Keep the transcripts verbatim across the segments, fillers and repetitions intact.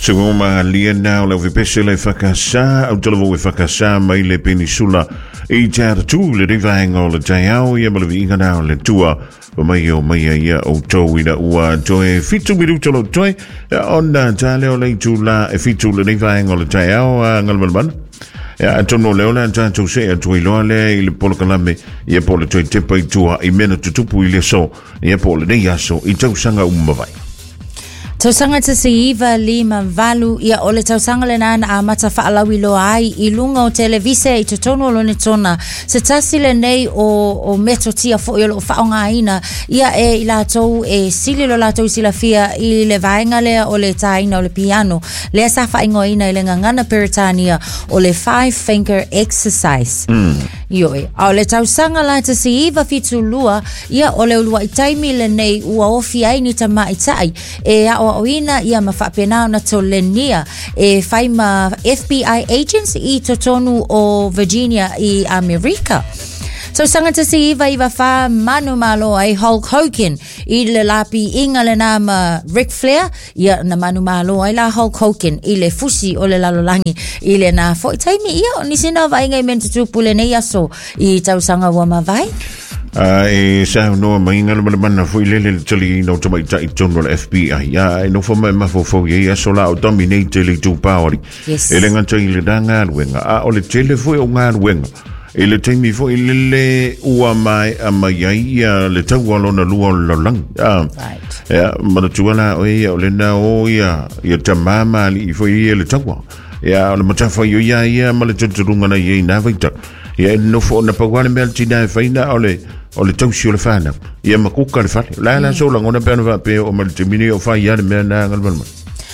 Segundo mga now le vipese le fakasa au tolo we fakasa mai le penisula e jar tu le rivango le taiao ia le vinga na le tua mai o mai ia o toina ua joe fitu miru tolo joe ona tale o le tula e fitu le rivango le taiao ngalmalban ya tono le ona ta tu se tu ilole il polo kalame ia polo toi tepa i tua i mena tutupu i le so ia polo de yaso i tau sanga umavai. Tausanga te siiva lima valu ia ole tausanga le nana a mata whaalawi loa ai i lunga o televise i totono lo ne tona se tasi le nei o, o meto tia fo i lo whaonga aina ia e i lātou e sili lo lātou sila fia i le vaenga lea o le taina o le piano lea sa whaingo ina i le ngangana Peritania o le five finger exercise mm. Ioi, a o le tausanga la te siiva fitu lua ia o le ulua i taimi le nei ua ofi aini ta maitai e a o oina ia mawhapena na tolenia e whaima F B I agents i totonu o Virginia i Amerika. So sangata si iwa iwa wha manu malo ai Hulk Hogan i le lapi inga le nama Ric Flair ia na manu malo ai la Hulk Hogan i le fusi o le lalolangi i le na fo taimi ia o nisina wa inga i mentutupu le nei aso i tausanga ua mawai. Uh, e sa no mainga le mana foi le le tali no tama i tono le F B I ya e no fo mai mafo fo ye so la o dominate le tu power yes. E le ngata i le danga wenga a o le tele foi o ngar wenga e le taimi fo i le le ua mai a mai ia le tau alona lua lo lang ya ya mana tuana o ia o le na o ia ia tamama li fo ia le tau ya o le matafa yo ia ia ma le tuturunga na ia na vaita ya no fo na pagwana melti na faina o le o le tausi o le whana ia makuka le whane la la so langona pēna wha pē o maltimini o whai ia le mea na ngalmalma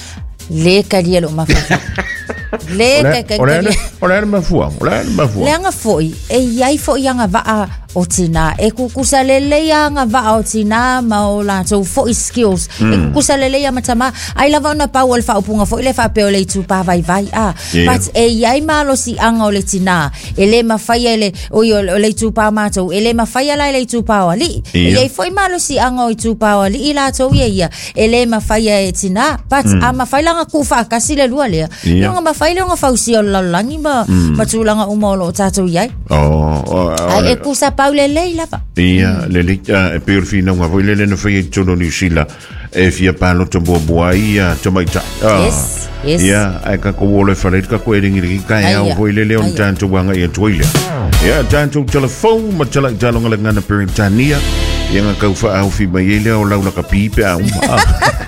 le karia lo mawha le karia o le ana mafua o le ana mafua le anga foi e iai foi anga vaa o tina e kukusa lele anga vaa o tina ma o la so foi skills mm. E kukusa lele anga matama ai lava ona pau al fa upunga foi le fa pe o le tu pa vai vai ah yeah. But e iai malo si anga o le tina e le mafai ele o o le tu pa ma to e le mafai ala le tu pa ali e iai foi malo si anga o tu pa ali i la to ia ia e le mafai e tina but mm. A mafai langa ku fa kasi le lua le yeah. Nga mafai le nga fausi o la langi ma mm. Matulanga umolo tato iai oh, oh, oh e kusa Paule Leila va. Ia, le lita e per fino nga voi le le no fai tono ni sila e fia palo to bo boai ia to mai ta. Yes, yes. Ia, ai ka ko wole fare ka ko eringi ri ka ia voi le le on tanto wanga ia toile. Ia, tanto telefone ma tala talo nga ngana Peritania ia nga ka fa au fi mai le o laula ka pipe a